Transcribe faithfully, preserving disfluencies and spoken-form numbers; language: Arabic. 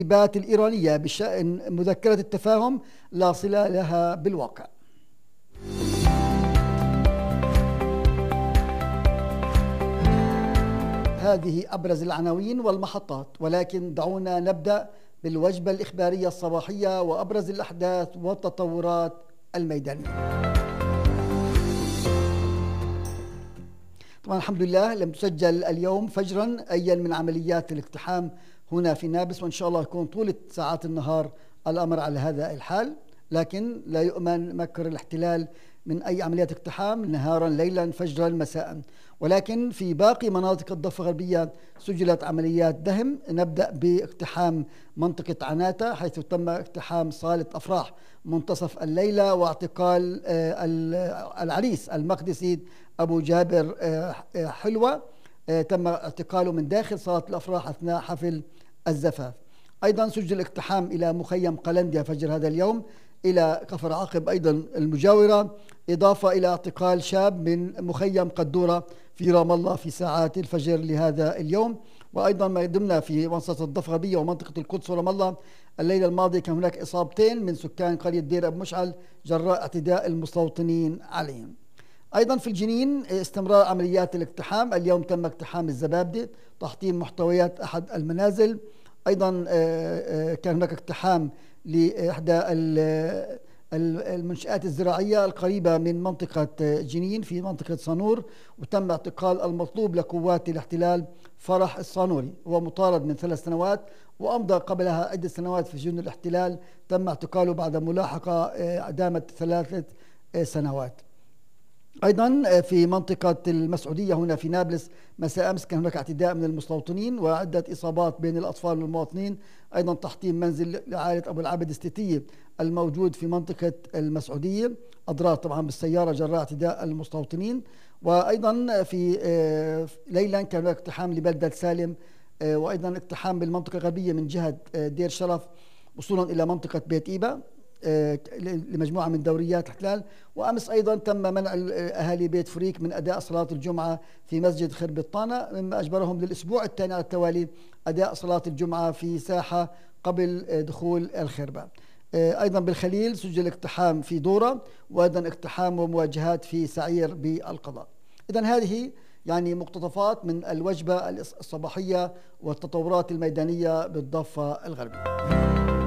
التدريبات الإيرانية بشأن مذكرة التفاهم لا صلة لها بالواقع. هذه أبرز العناوين والمحطات، ولكن دعونا نبدأ بالوجبة الإخبارية الصباحية وأبرز الأحداث والتطورات الميدانية. طبعا الحمد لله لم تسجل اليوم فجرا أي من عمليات الاقتحام هنا في نابلس، وإن شاء الله يكون طول ساعات النهار الأمر على هذا الحال، لكن لا يؤمن مكر الاحتلال من أي عمليات اقتحام نهارا ليلا فجرا مساء. ولكن في باقي مناطق الضفة الغربية سجلت عمليات دهم. نبدأ باقتحام منطقة عناتة، حيث تم اقتحام صالة أفراح منتصف الليلة واعتقال العريس المقدسي أبو جابر حلوة، تم اعتقاله من داخل صالة الأفراح أثناء حفل الزفاف. أيضا سجل اقتحام إلى مخيم قلنديا فجر هذا اليوم، إلى كفر عقب أيضا المجاورة، إضافة إلى اعتقال شاب من مخيم قدورة في رام الله في ساعات الفجر لهذا اليوم. وأيضا ما ضمن في وسط الضفة الغربية ومنطقة القدس ورام الله الليلة الماضية كان هناك إصابتين من سكان قرية دير أبو مشعل جراء اعتداء المستوطنين عليهم. أيضا في الجنين استمرار عمليات الاقتحام. اليوم تم اقتحام الزبابدة تحطيم محتويات أحد المنازل. أيضا كان هناك اقتحام لإحدى المنشآت الزراعية القريبة من منطقة جنين في منطقة صانور، وتم اعتقال المطلوب لقوات الاحتلال فرح الصانوري، هو مطارد من ثلاث سنوات وأمضى قبلها عدة سنوات في سجون الاحتلال، تم اعتقاله بعد ملاحقة دامت ثلاثة سنوات. أيضا في منطقة المسعودية هنا في نابلس مساء أمس كان هناك اعتداء من المستوطنين وعدة إصابات بين الأطفال والمواطنين. أيضا تحطيم منزل لعائلة أبو العابد الستية الموجود في منطقة المسعودية، أضرار طبعا بالسيارة جراء اعتداء المستوطنين. وأيضا في ليلا كان هناك اقتحام لبلدة سالم، وأيضا اقتحام بالمنطقة الغربية من جهة دير شرف وصولا إلى منطقة بيت إيبا لمجموعة من دوريات الاحتلال. وأمس أيضا تم منع أهالي بيت فريك من أداء صلاة الجمعة في مسجد خرب الطانة، مما أجبرهم للأسبوع الثاني على التوالي أداء صلاة الجمعة في ساحة قبل دخول الخربة. أيضا بالخليل سجل اقتحام في دورة، وأيضا اقتحام ومواجهات في سعير بالقضاء. إذن هذه يعني مقتطفات من الوجبة الصباحية والتطورات الميدانية بالضفة الغربية.